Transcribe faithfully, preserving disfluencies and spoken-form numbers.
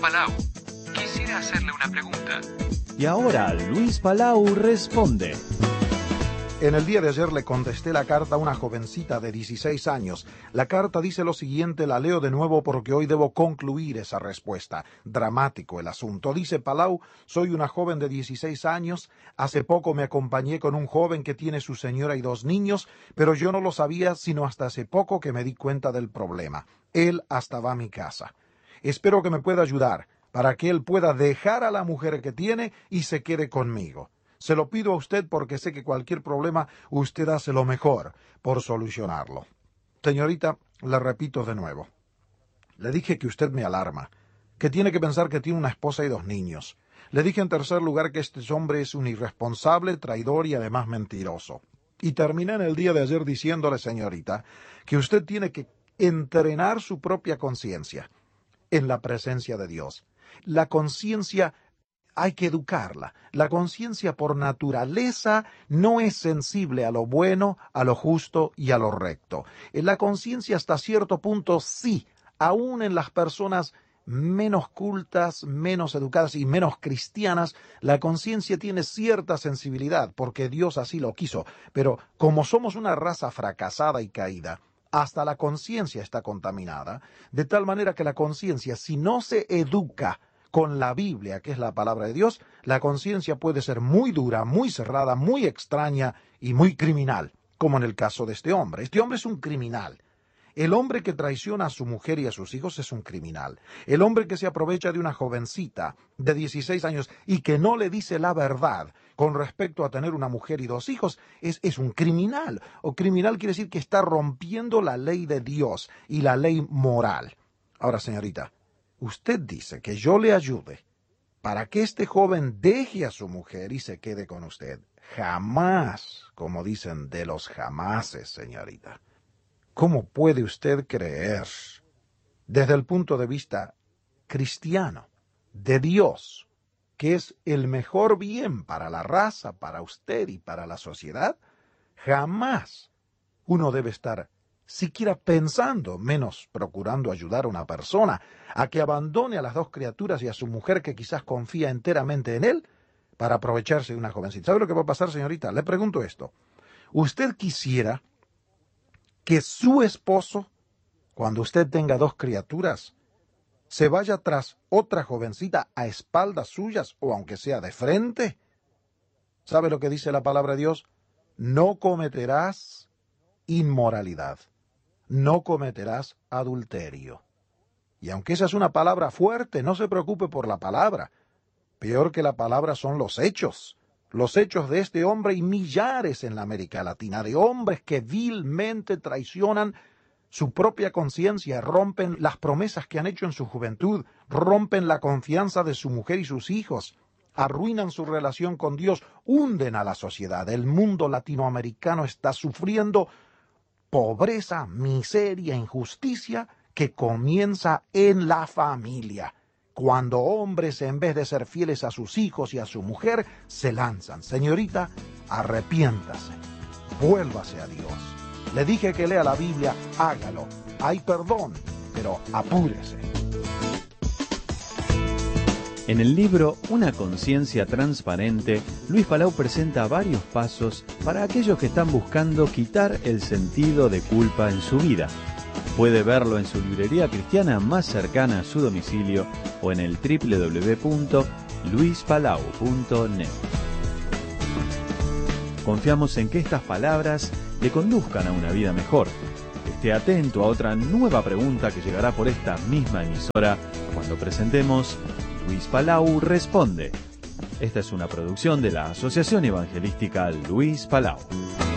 Palau. Quisiera hacerle una pregunta. Y ahora Luis Palau responde. En el día de ayer le contesté la carta a una jovencita de dieciséis años. La carta dice lo siguiente, la leo de nuevo porque hoy debo concluir esa respuesta. Dramático el asunto. Dice Palau, soy una joven de dieciséis años. Hace poco me acompañé con un joven que tiene su señora y dos niños, pero yo no lo sabía sino hasta hace poco que me di cuenta del problema. Él hasta va a mi casa. Espero que me pueda ayudar para que él pueda dejar a la mujer que tiene y se quede conmigo. Se lo pido a usted porque sé que cualquier problema usted hace lo mejor por solucionarlo. Señorita, le repito de nuevo. Le dije que usted me alarma, que tiene que pensar que tiene una esposa y dos niños. Le dije en tercer lugar que este hombre es un irresponsable, traidor y además mentiroso. Y terminé en el día de ayer diciéndole, señorita, que usted tiene que entrenar su propia conciencia en la presencia de Dios. La conciencia hay que educarla. La conciencia por naturaleza no es sensible a lo bueno, a lo justo y a lo recto. La conciencia hasta cierto punto sí, aún en las personas menos cultas, menos educadas y menos cristianas, la conciencia tiene cierta sensibilidad porque Dios así lo quiso. Pero como somos una raza fracasada y caída, hasta la conciencia está contaminada, de tal manera que la conciencia, si no se educa con la Biblia, que es la palabra de Dios, la conciencia puede ser muy dura, muy cerrada, muy extraña y muy criminal, como en el caso de este hombre. Este hombre es un criminal. El hombre que traiciona a su mujer y a sus hijos es un criminal. El hombre que se aprovecha de una jovencita de dieciséis años y que no le dice la verdad con respecto a tener una mujer y dos hijos es, es un criminal. O criminal quiere decir que está rompiendo la ley de Dios y la ley moral. Ahora, señorita, usted dice que yo le ayude para que este joven deje a su mujer y se quede con usted. Jamás, como dicen, de los jamases, señorita. ¿Cómo puede usted creer, desde el punto de vista cristiano, de Dios, que es el mejor bien para la raza, para usted y para la sociedad? Jamás uno debe estar siquiera pensando, menos procurando ayudar a una persona, a que abandone a las dos criaturas y a su mujer que quizás confía enteramente en él, para aprovecharse de una jovencita. ¿Sabe lo que va a pasar, señorita? Le pregunto esto. ¿Usted quisiera que su esposo, cuando usted tenga dos criaturas, se vaya tras otra jovencita a espaldas suyas, o aunque sea de frente? ¿Sabe lo que dice la palabra de Dios? No cometerás inmoralidad. No cometerás adulterio. Y aunque esa es una palabra fuerte, no se preocupe por la palabra. Peor que la palabra son los hechos. Los hechos de este hombre y millares en la América Latina, de hombres que vilmente traicionan su propia conciencia, rompen las promesas que han hecho en su juventud, rompen la confianza de su mujer y sus hijos, arruinan su relación con Dios, hunden a la sociedad. El mundo latinoamericano está sufriendo pobreza, miseria, injusticia que comienza en la familia. Cuando hombres, en vez de ser fieles a sus hijos y a su mujer, se lanzan. Señorita, arrepiéntase, vuélvase a Dios. Le dije que lea la Biblia, hágalo. Hay perdón, pero apúrese. En el libro Una conciencia transparente, Luis Palau presenta varios pasos para aquellos que están buscando quitar el sentido de culpa en su vida. Puede verlo en su librería cristiana más cercana a su domicilio o en el doble u doble u doble u punto luis palau punto net. Confiamos en que estas palabras le conduzcan a una vida mejor. Esté atento a otra nueva pregunta que llegará por esta misma emisora cuando presentemos Luis Palau Responde. Esta es una producción de la Asociación Evangelística Luis Palau.